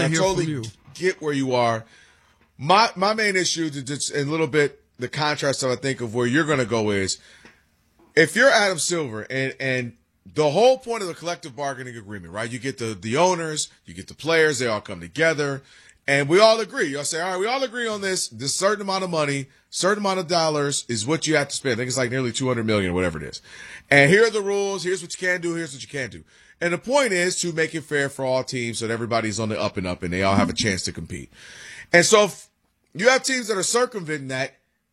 I totally get where you are. My main issue, to just a little bit, the contrast that I think of where you're going to go is, if you're Adam Silver and the whole point of the collective bargaining agreement, right? You get the owners, you get the players, they all come together, and we all agree. You'll say, all right, we all agree on this certain amount of money, certain amount of dollars is what you have to spend. I think it's like nearly $200 million or whatever it is. And here are the rules. Here's what you can do. Here's what you can't do. And the point is to make it fair for all teams so that everybody's on the up and up and they all have a chance to compete. And so if you have teams that are circumventing that,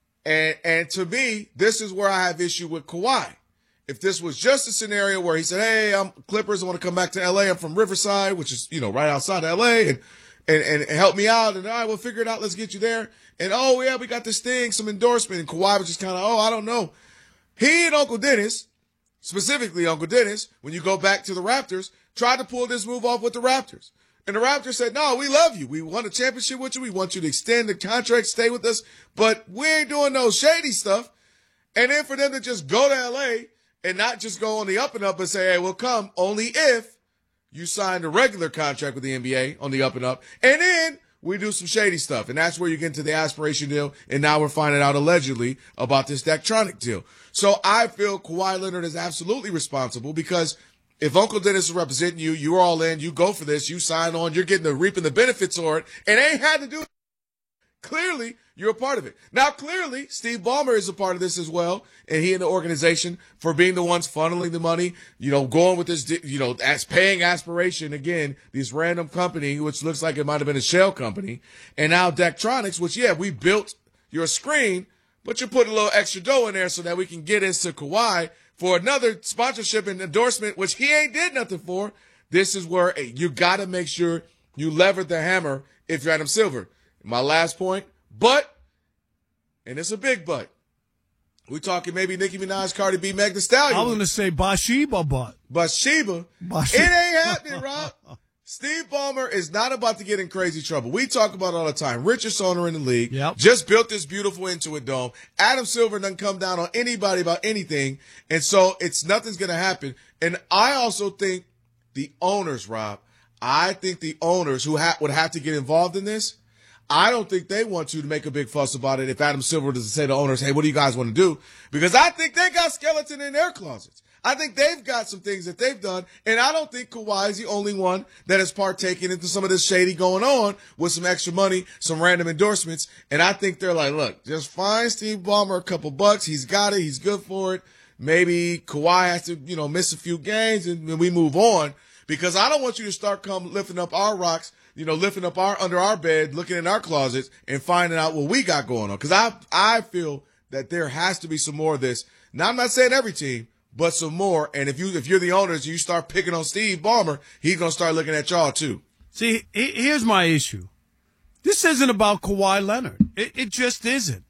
and to me, this is where I have issue with Kawhi. If this was just a scenario where he said, hey, I'm Clippers, I want to come back to LA. I'm from Riverside, which is, right outside LA, and help me out. And all right, we'll figure it out. Let's get you there. And oh yeah, we got this thing, some endorsement. And Kawhi was just kind of, I don't know. He and Uncle Dennis, specifically Uncle Dennis, when you go back to the Raptors, tried to pull this move off with the Raptors. And the Raptors said, no, we love you. We won a championship with you. We want you to extend the contract, stay with us. But we ain't doing no shady stuff. And then for them to just go to LA and not just go on the up and up and say, hey, we'll come only if you signed a regular contract with the NBA on the up and up. And then we do some shady stuff. And that's where you get into the aspiration deal. And now we're finding out allegedly about this Daktronic deal. So I feel Kawhi Leonard is absolutely responsible because if Uncle Dennis is representing you, you're all in, you go for this, you sign on, you're getting reaping the benefits for it, and they ain't had to do it. Clearly, you're a part of it. Now, clearly, Steve Ballmer is a part of this as well, and he and the organization for being the ones funneling the money, going with this, as paying aspiration, again, this random company, which looks like it might have been a shell company, and now Daktronics, which, we built your screen, but you put a little extra dough in there so that we can get into Kawhi for another sponsorship and endorsement, which he ain't did nothing for. This is where you got to make sure you lever the hammer if you're Adam Silver. My last point, but, and it's a big but, we're talking maybe Nicki Minaj, Cardi B, Meg Thee Stallion. I was going to say Bathsheba, but. Bathsheba? It ain't happening, Rob. Steve Ballmer is not about to get in crazy trouble. We talk about it all the time. Richest owner in the league. Yep. Just built this beautiful Intuit Dome. Adam Silver doesn't come down on anybody about anything. And so nothing's going to happen. And I also think the owners, Rob, I think the owners who would have to get involved in this, I don't think they want to make a big fuss about it if Adam Silver doesn't say to owners, hey, what do you guys want to do? Because I think they got skeleton in their closets. I think they've got some things that they've done, and I don't think Kawhi is the only one that has partaken into some of this shady going on with some extra money, some random endorsements, and I think they're like, look, just find Steve Ballmer a couple bucks. He's got it. He's good for it. Maybe Kawhi has to, miss a few games, and we move on, because I don't want you to start lifting up our rocks, lifting up under our bed, looking in our closets, and finding out what we got going on, because I feel that there has to be some more of this. Now, I'm not saying every team, but some more. And if you're the owners, you start picking on Steve Ballmer, he's going to start looking at y'all too. See, here's my issue. This isn't about Kawhi Leonard. It just isn't.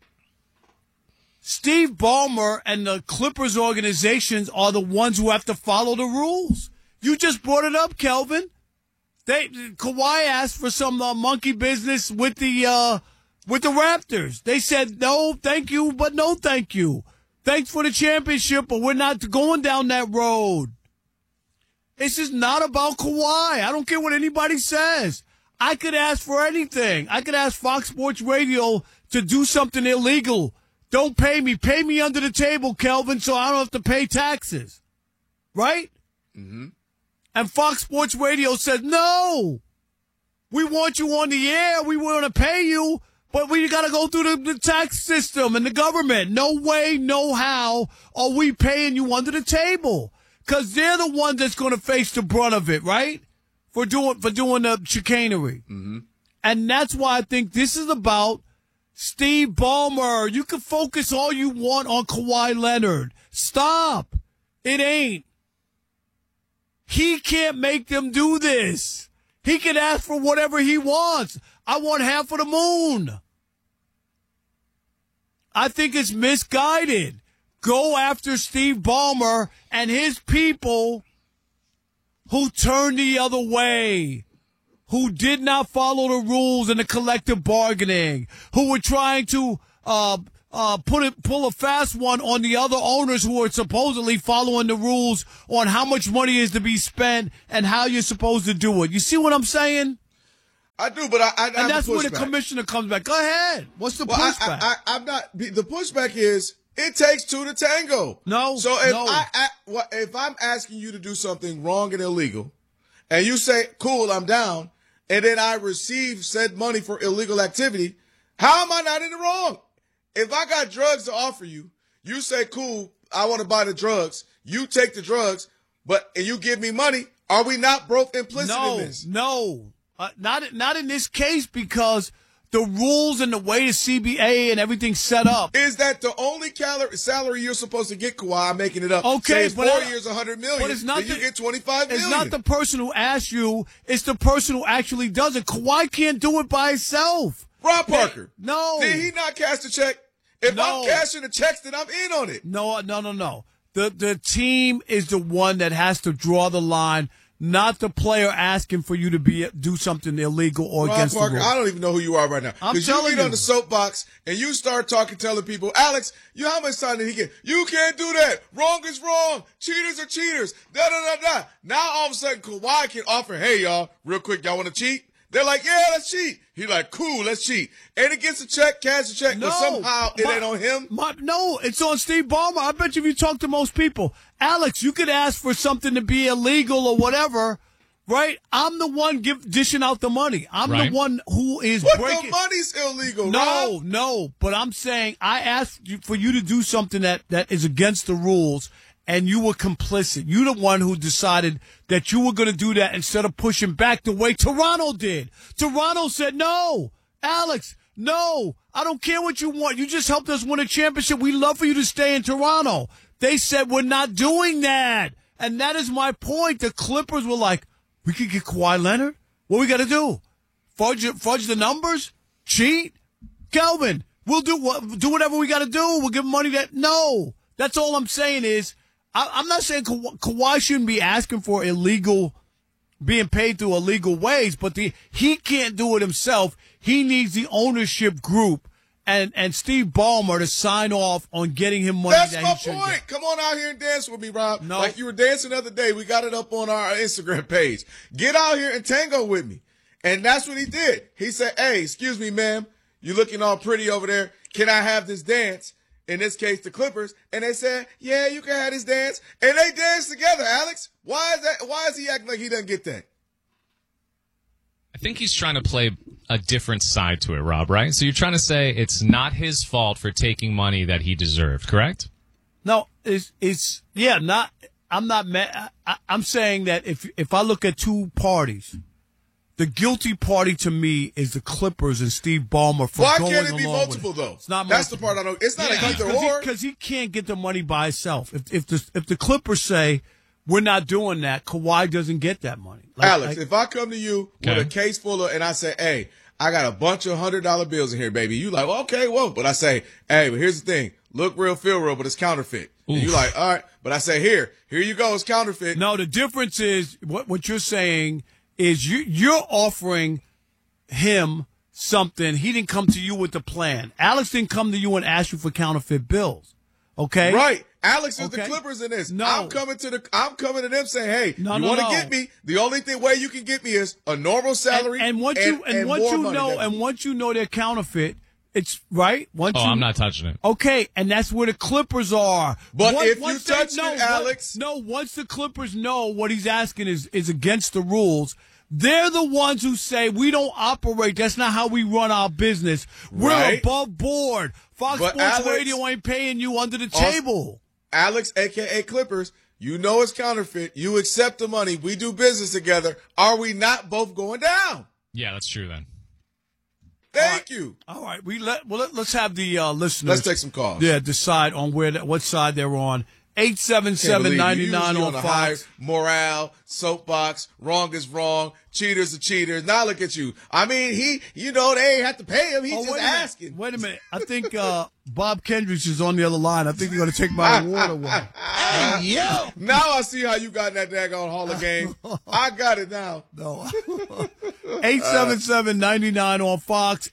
Steve Ballmer and the Clippers organizations are the ones who have to follow the rules. You just brought it up, Kelvin. Kawhi asked for some monkey business with the Raptors. They said no, thank you, but no, thank you. Thanks for the championship, but we're not going down that road. This is not about Kawhi. I don't care what anybody says. I could ask for anything. I could ask Fox Sports Radio to do something illegal. Don't pay me. Pay me under the table, Kelvin, so I don't have to pay taxes. Right? Mm-hmm. And Fox Sports Radio said, no. We want you on the air. We want to pay you. But we got to go through the tax system and the government. No way, no how are we paying you under the table. Because they're the ones that's going to face the brunt of it, right? For doing the chicanery. Mm-hmm. And that's why I think this is about Steve Ballmer. You can focus all you want on Kawhi Leonard. Stop. It ain't. He can't make them do this. He can ask for whatever he wants. I want half of the moon. I think it's misguided. Go after Steve Ballmer and his people who turned the other way, who did not follow the rules in the collective bargaining, who were trying to pull a fast one on the other owners who are supposedly following the rules on how much money is to be spent and how you're supposed to do it. You see what I'm saying? I do, but I And that's where the commissioner comes back. Go ahead. What's the pushback? I'm not. The pushback is it takes two to tango. No. So if I'm asking you to do something wrong and illegal, and you say, "Cool, I'm down," and then I receive said money for illegal activity, how am I not in the wrong? If I got drugs to offer you, you say, "Cool, I want to buy the drugs." You take the drugs, and you give me money. Are we not both implicit in this? No. Not in this case, because the rules and the way the CBA and everything's set up. Is that the only salary you're supposed to get, Kawhi? I'm making it up. Okay, say it's 4 years, $100 million. But it's not then you get $25 million. It's not the person who asks you. It's the person who actually does it. Kawhi can't do it by himself. Rob Parker. No. Did he not cash the check? If I'm cashing the checks, then I'm in on it. No. The team is the one that has to draw the line, not the player asking for you to do something illegal or Rob against Parker, the rules. I don't even know who you are right now. I'm Because telling you get on the soapbox and you start telling people, Alex, how much time did he get? You can't do that. Wrong is wrong. Cheaters are cheaters. Da-da-da-da. Now all of a sudden Kawhi can offer, hey, y'all, real quick, y'all want to cheat? They're like, yeah, let's cheat. He's like, cool, let's cheat. And it gets a check, cash a check, but somehow it ain't on him. No, it's on Steve Ballmer. I bet you if you talk to most people, Alex, you could ask for something to be illegal or whatever, right? I'm the one dishing out the money. I'm the one who is breaking. The money's illegal, No, but I'm saying I asked for you to do something that is against the rules, and you were complicit. You're the one who decided that you were going to do that instead of pushing back the way Toronto did. Toronto said, no, Alex, no, I don't care what you want. You just helped us win a championship. We love for you to stay in Toronto. They said, we're not doing that. And that is my point. The Clippers were like, we could get Kawhi Leonard? What we got to do? Fudge the numbers? Cheat? Kelvin, we'll do whatever we got to do. We'll give money that. No. That's all I'm saying is, I'm not saying Kawhi shouldn't be asking for being paid through illegal ways, but he can't do it himself. He needs the ownership group and Steve Ballmer to sign off on getting him money. That's that my he should point. get. Come on out here and dance with me, Rob. No. Like you were dancing the other day. We got it up on our Instagram page. Get out here and tango with me. And that's what he did. He said, hey, excuse me, ma'am. You looking all pretty over there. Can I have this dance? In this case, the Clippers. And they said, yeah, you can have this dance. And they danced together, Alex. Why is that? Why is he acting like he doesn't get that? I think he's trying to play a different side to it, Rob, right? So you're trying to say it's not his fault for taking money that he deserved, correct? No, I'm not mad. I'm saying that if I look at two parties, the guilty party to me is the Clippers and Steve Ballmer for Why going can't it be along multiple, with it. though? It's not That's multiple. the part I don't. It's not an either or. Because he can't get the money by himself. If the Clippers say we're not doing that, Kawhi doesn't get that money. Alex, if I come to you with a case full of, and I say, hey, I got a bunch of $100 bills in here, baby. You like, well, okay, whoa. But I say, hey, but here's the thing. Look real, feel real, but it's counterfeit. And you like, all right. But I say, here you go. It's counterfeit. No, the difference is what you're saying is you're offering him something. He didn't come to you with the plan. Alex didn't come to you and ask you for counterfeit bills. Okay? Right. Alex is the Clippers in this. No. I'm coming to them saying, hey, you want to get me? The only way you can get me is a normal salary and once you know they're counterfeit, it's right. I'm not touching it. Okay, and that's where the Clippers are. But if you touch it, Alex, once the Clippers know what he's asking is against the rules, they're the ones who say we don't operate. That's not how we run our business. We're above board. Fox Sports Radio ain't paying you under the table. Alex, a.k.a. Clippers, you know it's counterfeit. You accept the money. We do business together. Are we not both going down? Yeah, that's true then. Thank you. All right. Let's have the listeners. Let's take some calls. Yeah, decide on what side they're on. 877-99 on Fox. Morale, soapbox, wrong is wrong, cheaters are cheaters. Now look at you. I mean, they ain't have to pay him. He's just asking. Wait a minute. I think Bob Kendricks is on the other line. I think you're going to take my award away. Hey, yo. Now I see how you got that daggone Hall of Game. I got it now. No. 877-99 on Fox.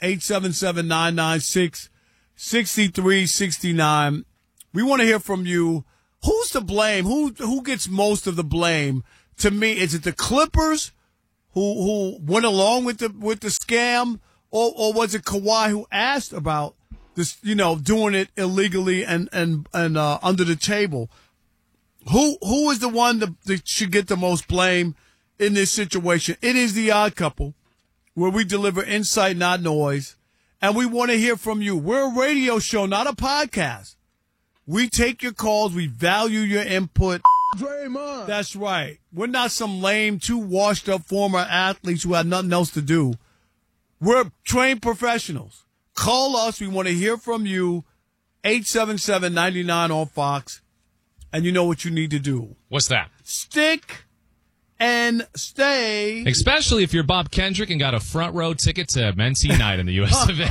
877-996-6369. We want to hear from you. Who's to blame? Who gets most of the blame? To me, is it the Clippers who went along with the scam, or was it Kawhi who asked about this, doing it illegally and under the table? Who is the one that should get the most blame in this situation? It is the Odd Couple, where we deliver insight, not noise, and we want to hear from you. We're a radio show, not a podcast. We take your calls. We value your input. Draymond. That's right. We're not some lame, too washed-up former athletes who have nothing else to do. We're trained professionals. Call us. We want to hear from you. 877-99 on Fox. And you know what you need to do. What's that? Stick and stay. Especially if you're Bob Kendrick and got a front row ticket to Mentee night in the US of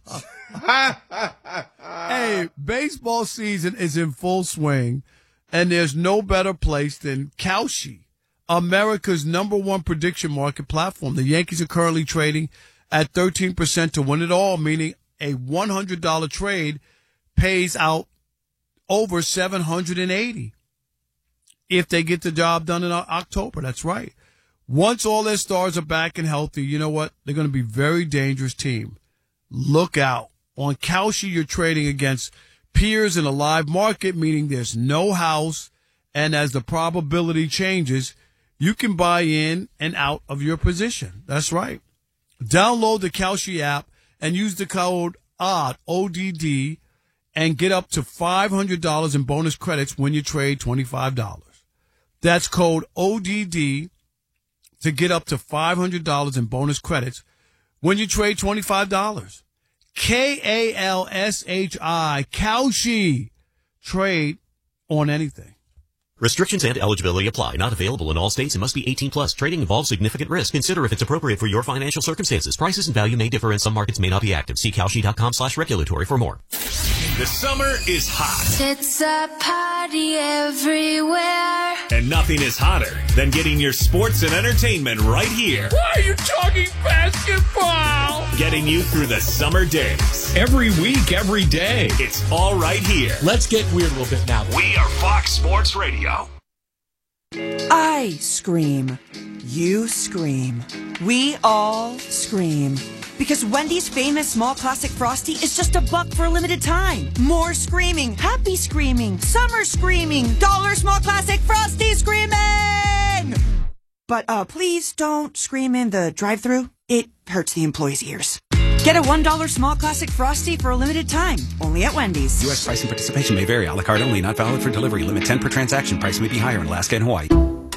A. Hey, baseball season is in full swing, and there's no better place than Kalshi, America's #1 prediction market platform. The Yankees are currently trading at 13% to win it all, meaning a $100 trade pays out over $780 if they get the job done in October. That's right. Once all their stars are back and healthy, you know what? They're going to be a very dangerous team. Look out. On Kalshi, you're trading against peers in a live market, meaning there's no house, and as the probability changes, you can buy in and out of your position. That's right. Download the Kalshi app and use the code ODD, ODD, and get up to $500 in bonus credits when you trade $25. That's code ODD to get up to $500 in bonus credits when you trade $25. Kalshi, Kalshi. Trade on anything. Restrictions and eligibility apply. Not available in all states and must be 18 plus. Trading involves significant risk. Consider if it's appropriate for your financial circumstances. Prices and value may differ and some markets may not be active. See Kalshi.com/regulatory for more. The summer is hot. It's a party everywhere. And nothing is hotter than getting your sports and entertainment right here. Why are you talking basketball? Getting you through the summer days. Every week, every day. It's all right here. Let's get weird a little bit now. We are Fox Sports Radio. I scream. You scream. We all scream. Because Wendy's famous small classic Frosty is just $1 for a limited time. More screaming, happy screaming, summer screaming, $1 small classic Frosty screaming! But please don't scream in the drive-thru. It hurts the employees' ears. Get a $1 small classic Frosty for a limited time. Only at Wendy's. U.S. price and participation may vary. A la carte only. Not valid for delivery. Limit 10 per transaction. Price may be higher in Alaska and Hawaii.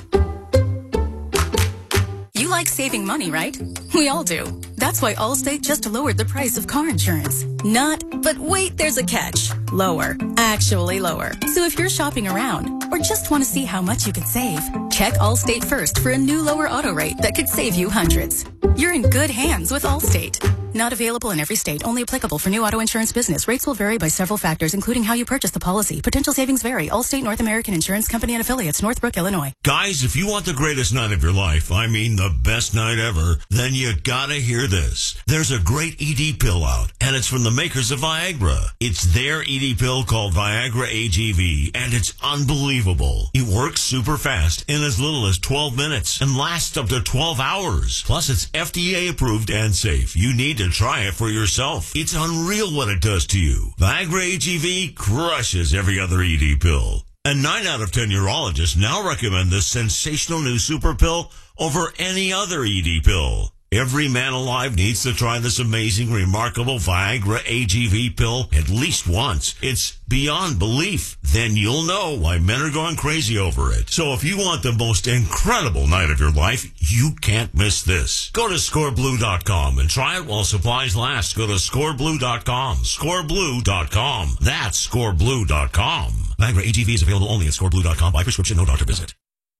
You like saving money, right? We all do. That's why Allstate just lowered the price of car insurance. Not, but wait, there's a catch. Lower. Actually lower. So if you're shopping around or just want to see how much you could save, check Allstate first for a new lower auto rate that could save you hundreds. You're in good hands with Allstate. Not available in every state. Only applicable for new auto insurance business. Rates will vary by several factors, including how you purchase the policy. Potential savings vary. Allstate North American Insurance Company and Affiliates, Northbrook, Illinois. Guys, if you want the greatest night of your life, I mean the best night ever, then you gotta hear this. There's a great ED pill out, and it's from the makers of Viagra. It's their ED pill called Viagra AGV, and it's unbelievable. It works super fast in as little as 12 minutes and lasts up to 12 hours. Plus, it's FDA approved and safe. You need to try it for yourself. It's unreal what it does to you. Viagra AGV crushes every other ED pill. And 9 out of 10 urologists now recommend this sensational new super pill over any other ED pill. Every man alive needs to try this amazing, remarkable Viagra AGV pill at least once. It's beyond belief. Then you'll know why men are going crazy over it. So if you want the most incredible night of your life, you can't miss this. Go to scoreblue.com and try it while supplies last. Go to scoreblue.com. Scoreblue.com. That's scoreblue.com. Viagra AGV is available only at scoreblue.com by prescription, no doctor visit.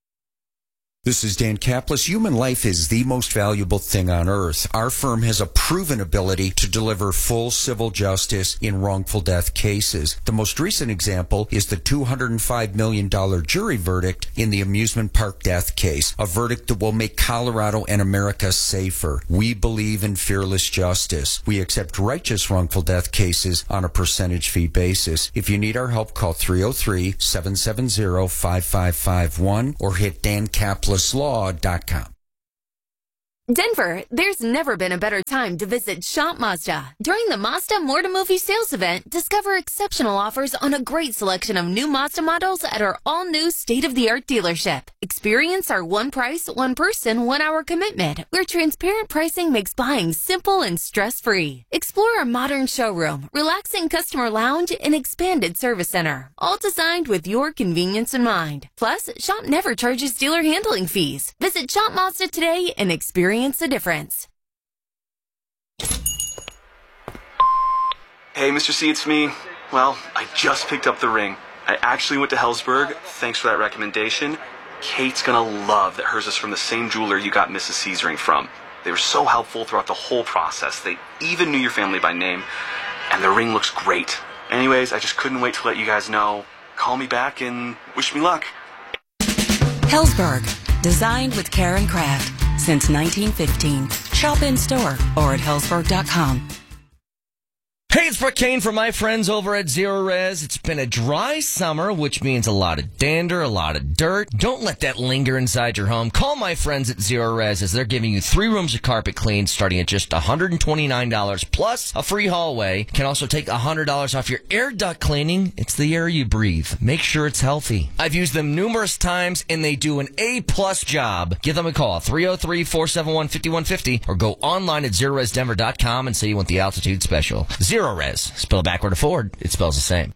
This is Dan Kaplis. Human life is the most valuable thing on earth. Our firm has a proven ability to deliver full civil justice in wrongful death cases. The most recent example is the $205 million jury verdict in the amusement park death case, a verdict that will make Colorado and America safer. We believe in fearless justice. We accept righteous wrongful death cases on a percentage fee basis. If you need our help, call 303-770-5551 or hit DanKaplislaw.com. Denver, there's never been a better time to visit Shop Mazda. During the Mazda More to Movie sales event, discover exceptional offers on a great selection of new Mazda models at our all-new state-of-the-art dealership. Experience our one price, one person, 1 hour commitment, where transparent pricing makes buying simple and stress-free. Explore our modern showroom, relaxing customer lounge, and expanded service center, all designed with your convenience in mind. Plus, Shop never charges dealer handling fees. Visit Shop Mazda today and experience the difference. Hey, Mr. C, it's me. Well, I just picked up the ring. I actually went to Hellsberg. Thanks for that recommendation. Kate's gonna love that hers is from the same jeweler you got Mrs. C's ring from. They were so helpful throughout the whole process. They even knew your family by name. And the ring looks great. Anyways, I just couldn't wait to let you guys know. Call me back and wish me luck. Hellsberg, designed with care and craft since 1915. Shop in store or at hellsberg.com. Hey, it's Brooke Kane from my friends over at Zero Res. It's been a dry summer, which means a lot of dander, a lot of dirt. Don't let that linger inside your home. Call my friends at Zero Res as they're giving you 3 rooms of carpet clean starting at just $129 plus a free hallway. Can also take $100 off your air duct cleaning. It's the air you breathe. Make sure it's healthy. I've used them numerous times and they do an A-plus job. Give them a call, 303-471-5150, or go online at ZeroResDenver.com and say you want the altitude special. Zero Res. Spell it backward to forward. It spells the same.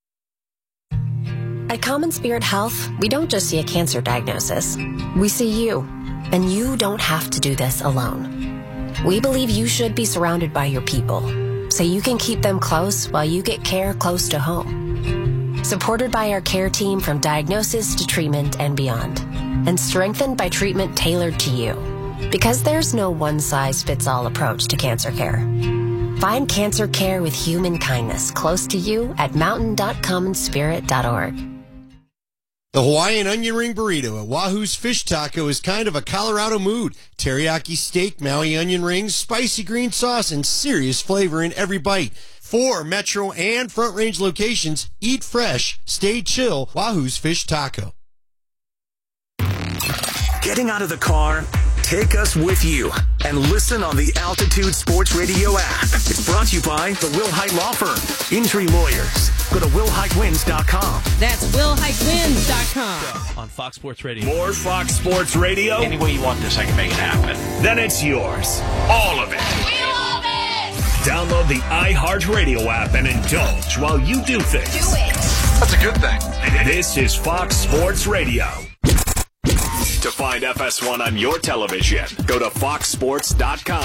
At Common Spirit Health, we don't just see a cancer diagnosis. We see you. And you don't have to do this alone. We believe you should be surrounded by your people, so you can keep them close while you get care close to home. Supported by our care team from diagnosis to treatment and beyond. And strengthened by treatment tailored to you. Because there's no one-size-fits-all approach to cancer care. Find cancer care with human kindness close to you at mountain.commonspirit.org. The Hawaiian onion ring burrito at Wahoo's Fish Taco is kind of a Colorado mood. Teriyaki steak, Maui onion rings, spicy green sauce, and serious flavor in every bite. 4 Metro and Front Range locations. Eat fresh, stay chill. Wahoo's Fish Taco. Getting out of the car? Take us with you and listen on the Altitude Sports Radio app. It's brought to you by the Will Hite Law Firm. Injury lawyers. Go to WillHiteWins.com. That's WillHiteWins.com. On Fox Sports Radio. More Fox Sports Radio. Any way you want this, I can make it happen. Then it's yours. All of it. We love it! Download the iHeartRadio app and indulge while you do things. Do it. That's a good thing. This is Fox Sports Radio. To find FS1 on your television, go to foxsports.com.